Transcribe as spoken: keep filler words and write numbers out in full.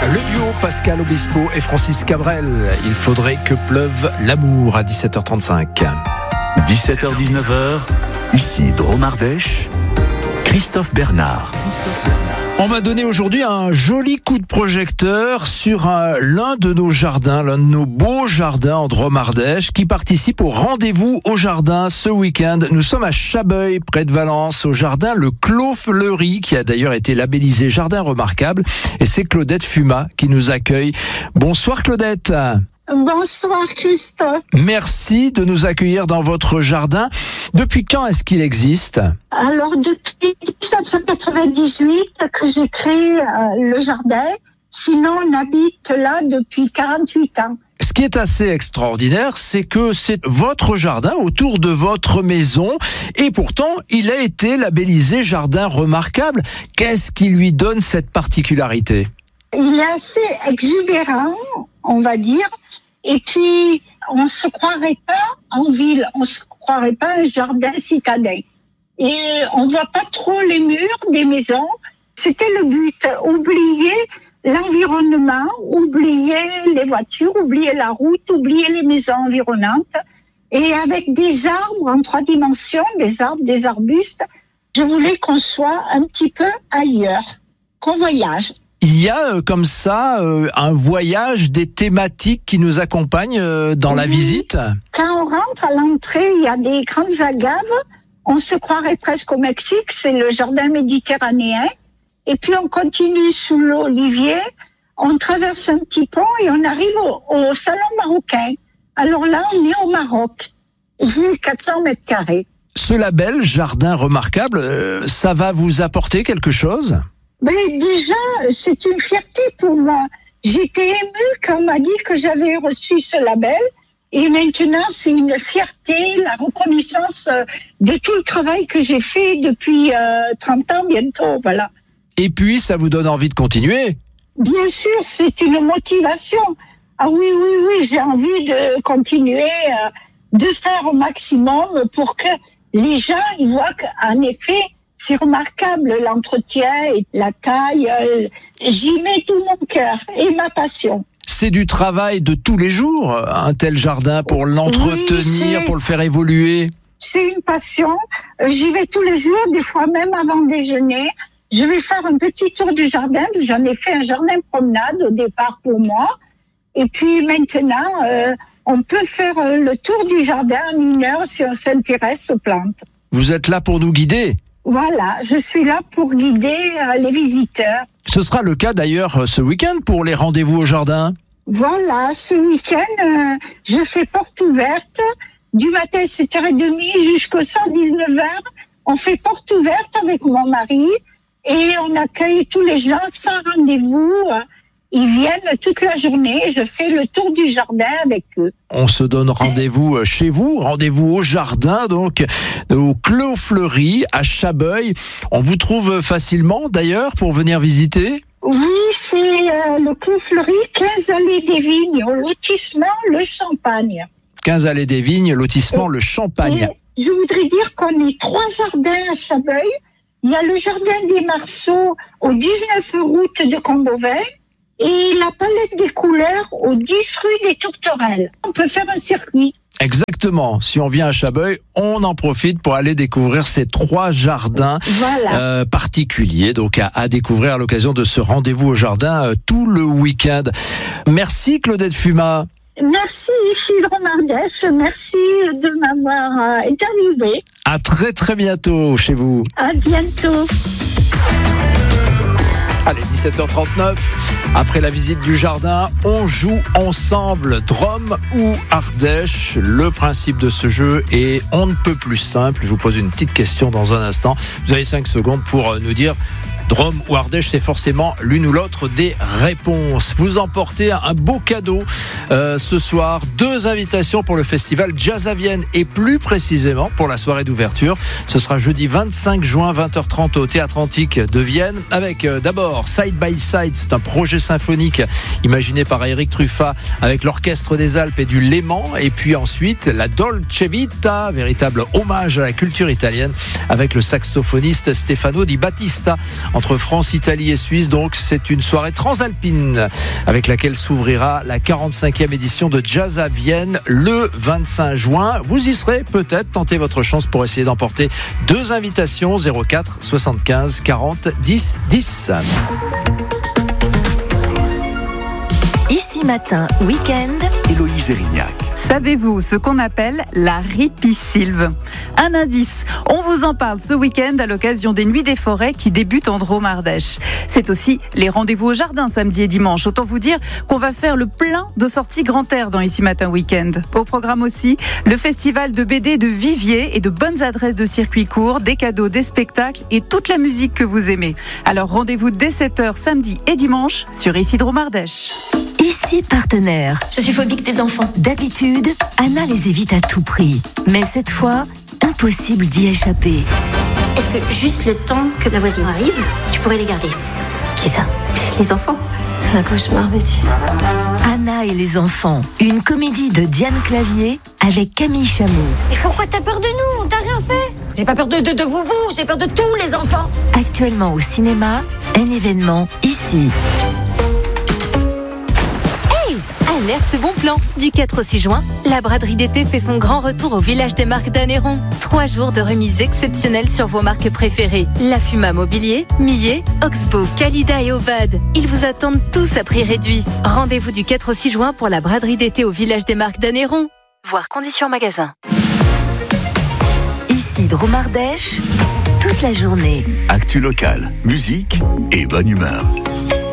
Le duo Pascal Obispo et Francis Cabrel. Il faudrait que pleuve l'amour à dix-sept heures trente-cinq. dix-sept heures dix-neuf heures, ici Drôme Ardèche, Christophe Bernard. Christophe Bernard. On va donner aujourd'hui un joli coup de projecteur sur un, l'un de nos jardins, l'un de nos beaux jardins en Drôme Ardèche qui participe au rendez-vous au jardin ce week-end. Nous sommes à Chabeuil, près de Valence, au jardin Le Clos Fleury, qui a d'ailleurs été labellisé Jardin Remarquable. Et c'est Claudette Fuma qui nous accueille. Bonsoir Claudette. Bonsoir Christophe. Merci de nous accueillir dans votre jardin. Depuis quand est-ce qu'il existe ? Alors depuis dix-neuf cent quatre-vingt-dix-huit que j'ai créé euh, le jardin. Sinon on habite là depuis quarante-huit ans. Ce qui est assez extraordinaire, c'est que c'est votre jardin autour de votre maison et pourtant il a été labellisé Jardin Remarquable. Qu'est-ce qui lui donne cette particularité ? Il est assez exubérant, on va dire. Et puis, on se croirait pas en ville, on se croirait pas un jardin citadin. Et on voit pas trop les murs des maisons. C'était le but, oublier l'environnement, oublier les voitures, oublier la route, oublier les maisons environnantes. Et avec des arbres en trois dimensions, des arbres, des arbustes, je voulais qu'on soit un petit peu ailleurs, qu'on voyage. Il y a euh, comme ça euh, un voyage des thématiques qui nous accompagnent euh, dans oui. la visite. Quand on rentre à l'entrée, il y a des grandes agaves. On se croirait presque au Mexique, c'est le jardin méditerranéen. Et puis on continue sous l'olivier, on traverse un petit pont et on arrive au, au salon marocain. Alors là, on est au Maroc. J'ai quatre cents mètres carrés. Ce label Jardin Remarquable, euh, ça va vous apporter quelque chose ? Ben déjà, c'est une fierté pour moi. J'étais émue quand on m'a dit que j'avais reçu ce label. Et maintenant, c'est une fierté, la reconnaissance de tout le travail que j'ai fait depuis euh, trente ans bientôt. Voilà. Et puis, ça vous donne envie de continuer ? Bien sûr, c'est une motivation. Ah oui, oui, oui, j'ai envie de continuer, euh, de faire au maximum pour que les gens ils voient qu'en effet, c'est remarquable, l'entretien et la taille. Euh, j'y mets tout mon cœur et ma passion. C'est du travail de tous les jours, un tel jardin, pour l'entretenir, oui, pour le faire évoluer. C'est une passion. J'y vais tous les jours, des fois même avant déjeuner. Je vais faire un petit tour du jardin. J'en ai fait un jardin promenade au départ pour moi. Et puis maintenant, euh, on peut faire le tour du jardin en une heure si on s'intéresse aux plantes. Vous êtes là pour nous guider ? Voilà, je suis là pour guider euh, les visiteurs. Ce sera le cas d'ailleurs ce week-end pour les rendez-vous au jardin. Voilà, ce week-end, euh, je fais porte ouverte. Du matin sept heures trente jusqu'au soir dix-neuf heures. On fait porte ouverte avec mon mari et on accueille tous les gens sans rendez-vous. Ils viennent toute la journée, je fais le tour du jardin avec eux. On se donne rendez-vous chez vous, rendez-vous au jardin, donc au Clos Fleury, à Chabeuil. On vous trouve facilement d'ailleurs pour venir visiter ? Oui, c'est euh, le Clos Fleury, quinze allées des Vignes, au lotissement Le Champagne. quinze allées des Vignes, lotissement et, Le Champagne. Je voudrais dire qu'on est trois jardins à Chabeuil. Il y a le jardin des Marceaux au dix-neuf route de Combovin. Et la palette des couleurs au dix rue des Tourterelles. On peut faire un circuit. Exactement. Si on vient à Chabeuil, on en profite pour aller découvrir ces trois jardins voilà. euh, particuliers. Donc à, à découvrir à l'occasion de ce rendez-vous au jardin euh, tout le week-end. Merci Claudette Fuma. Merci ici Drôme Ardèche. Merci de m'avoir euh, interviewé. À très très bientôt chez vous. À bientôt. Allez, dix-sept heures trente-neuf, après la visite du jardin, on joue ensemble Drôme ou Ardèche. Le principe de ce jeu est on ne peut plus simple. Je vous pose une petite question dans un instant. Vous avez cinq secondes pour nous dire Drôme ou Ardèche, c'est forcément l'une ou l'autre des réponses. Vous emportez un beau cadeau euh, ce soir. Deux invitations pour le festival Jazz à Vienne et plus précisément pour la soirée d'ouverture. Ce sera jeudi vingt-cinq juin, vingt heures trente au Théâtre Antique de Vienne avec euh, d'abord Side by Side. C'est un projet symphonique imaginé par Éric Truffat avec l'Orchestre des Alpes et du Léman. Et puis ensuite la Dolce Vita, véritable hommage à la culture italienne avec le saxophoniste Stefano Di Battista. En entre France, Italie et Suisse. Donc c'est une soirée transalpine avec laquelle s'ouvrira la quarante-cinquième édition de Jazz à Vienne le vingt-cinq juin. Vous y serez peut-être, tentez votre chance pour essayer d'emporter deux invitations. Zéro quatre soixante-quinze quarante dix dix. Ici Matin, week-end, Héloïse Erignac. Savez-vous ce qu'on appelle la ripisylve ? Un indice, on vous en parle ce week-end à l'occasion des Nuits des Forêts qui débutent en Drôme-Ardèche. C'est aussi les rendez-vous au jardin samedi et dimanche. Autant vous dire qu'on va faire le plein de sorties grand air dans Ici Matin Week-end. Au programme aussi, le festival de B D de Vivier et de bonnes adresses de circuit court, des cadeaux, des spectacles et toute la musique que vous aimez. Alors rendez-vous dès sept heures samedi et dimanche sur Ici Drôme-Ardèche. Ici partenaire. Je suis phobique des enfants. D'habitude, Anna les évite à tout prix. Mais cette fois, impossible d'y échapper. Est-ce que juste le temps que la voisine arrive, tu pourrais les garder ? Qui ça ? Les enfants. C'est un cauchemar, Betty. Anna et les enfants, une comédie de Diane Clavier avec Camille Chamou. Mais pourquoi t'as peur de nous ? On t'a rien fait. J'ai pas peur de, de, de vous, vous, j'ai peur de tous les enfants. Actuellement au cinéma, un événement ici. Alerte bon plan. Du quatre au six juin, la braderie d'été fait son grand retour au village des marques d'Anneyron. Trois jours de remises exceptionnelles sur vos marques préférées. La Fuma Mobilier, Millet, Oxpo, Calida et Obad. Ils vous attendent tous à prix réduit. Rendez-vous du quatre au six juin pour la braderie d'été au village des marques d'Anneyron. Voir conditions magasin. Ici Drôme-Ardèche, toute la journée. Actu locale, musique et bonne humeur.